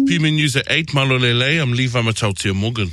PMN News at 8, Malolele, I'm Levi Matautia Morgan.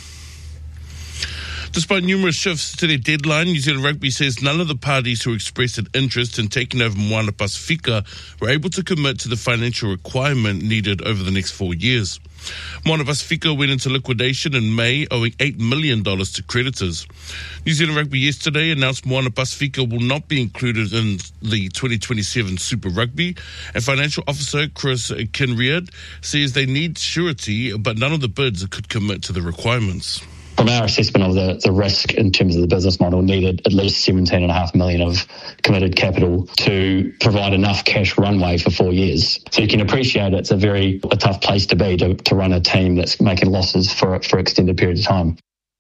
Despite numerous shifts to their deadline, New Zealand Rugby says none of the parties who expressed an interest in taking over Moana Pasifika were able to commit to the financial requirement needed over the next 4 years. Moana Pasifika went into liquidation in May, owing $8 million to creditors. New Zealand Rugby yesterday announced Moana Pasifika will not be included in the 2027 Super Rugby, and Financial Officer Chris Kinread says they need surety, but none of the bids could commit to the requirements. From our assessment of the risk in terms of the business model, needed at least $17.5 million of committed capital to provide enough cash runway for 4 years. So you can appreciate it's a tough place to be to run a team that's making losses for extended periods of time.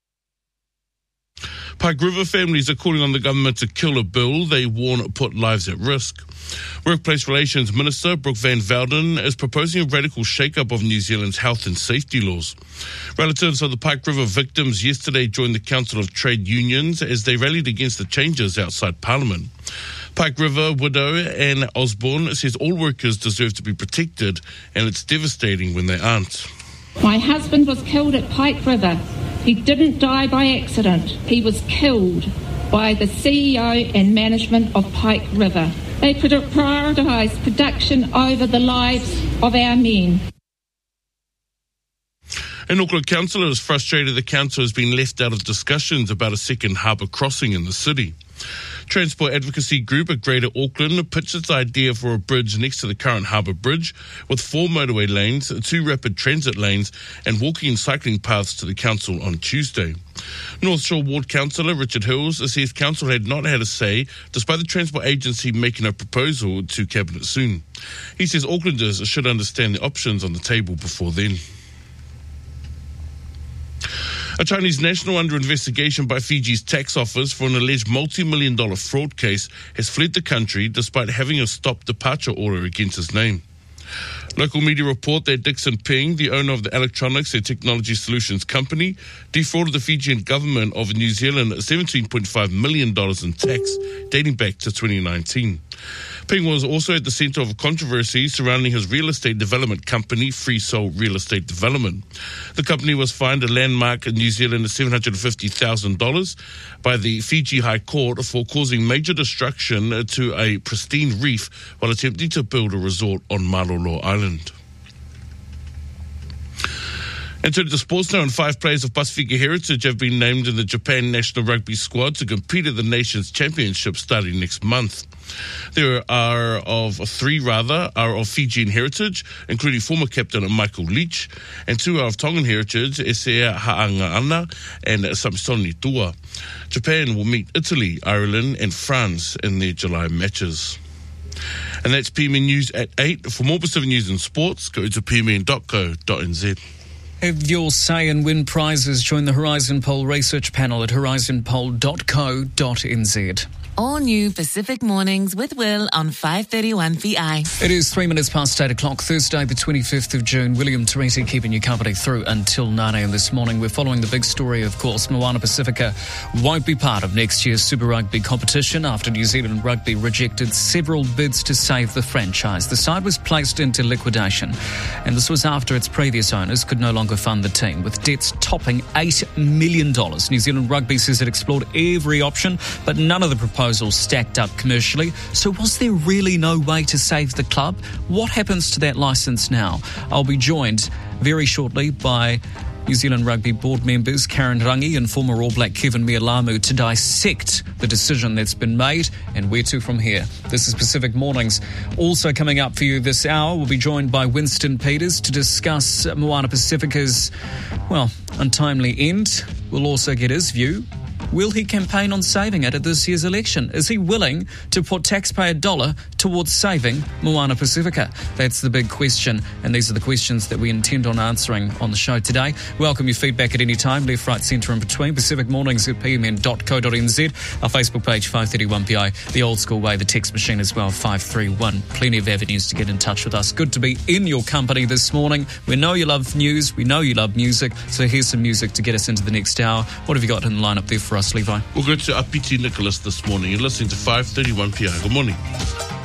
Pike River families are calling on the government to kill a bill they warn put lives at risk. Workplace Relations Minister Brooke Van Velden is proposing a radical shake-up of New Zealand's health and safety laws. Relatives of the Pike River victims yesterday joined the Council of Trade Unions as they rallied against the changes outside Parliament. Pike River widow Anne Osborne says all workers deserve to be protected, and it's devastating when they aren't. My husband was killed at Pike River. He didn't die by accident. He was killed by the CEO and management of Pike River. They prioritise production over the lives of our men. An Auckland councillor is frustrated the council has been left out of discussions about a second harbour crossing in the city. Transport advocacy group at Greater Auckland pitched its idea for a bridge next to the current harbour bridge with 4 motorway lanes, 2 rapid transit lanes and walking and cycling paths to the council on Tuesday. North Shore Ward Councillor Richard Hills says council had not had a say despite the Transport Agency making a proposal to Cabinet soon. He says Aucklanders should understand the options on the table before then. A Chinese national under investigation by Fiji's tax office for an alleged multi-million-dollar fraud case has fled the country despite having a stop departure order against his name. Local media report that Dixon Ping, the owner of the Electronics and Technology Solutions Company, defrauded the Fijian government of New Zealand $17.5 million in tax dating back to 2019. Ping was also at the centre of a controversy surrounding his real estate development company, Free Soul Real Estate Development. The company was fined a landmark in New Zealand $750,000 by the Fiji High Court for causing major destruction to a pristine reef while attempting to build a resort on Malolo Island. And to the sports now, and 5 players of Pasifika heritage have been named in the Japan national rugby squad to compete at the nation's championship starting next month. There are 3 are of Fijian heritage, including former captain Michael Leach, and 2 are of Tongan heritage, Esea Ha'anga'ana and Samsoni Tua. Japan will meet Italy, Ireland and France in their July matches. And that's PMN News at 8. For more Pacific news and sports, go to pmn.co.nz. Have your say and win prizes. Join the Horizon Poll research panel at horizonpoll.co.nz. All new Pacific Mornings with Will on 531 VI. It is 3 minutes past 8 o'clock, Thursday, the 25th of June. William Teresi keeping you company through until 9 a.m. this morning. We're following the big story, of course. Moana Pasifika won't be part of next year's Super Rugby competition after New Zealand Rugby rejected several bids to save the franchise. The side was placed into liquidation, and this was after its previous owners could no longer fund the team, with debts topping $8 million. New Zealand Rugby says it explored every option, but none of the proposals stacked up commercially. So was there really no way to save the club? What happens to that licence now? I'll be joined very shortly by New Zealand Rugby board members Karen Rangi and former All Black Kevin Mialamu to dissect the decision that's been made and where to from here. This is Pacific Mornings. Also coming up for you this hour, we'll be joined by Winston Peters to discuss Moana Pasifika's, untimely end. We'll also get his view. Will he campaign on saving it at this year's election? Is he willing to put taxpayer dollar towards saving Moana Pasifika? That's the big question, and these are the questions that we intend on answering on the show today. Welcome your feedback at any time, left, right, centre and between. Pacific Mornings at pmn.co.nz. Our Facebook page, 531PI. The old school way, the text machine as well, 531. Plenty of avenues to get in touch with us. Good to be in your company this morning. We know you love news. We know you love music. So here's some music to get us into the next hour. What have you got in the lineup there for us, Levi? We'll go to Apiti Nicholas this morning. You're listening to 531 PI. Good morning.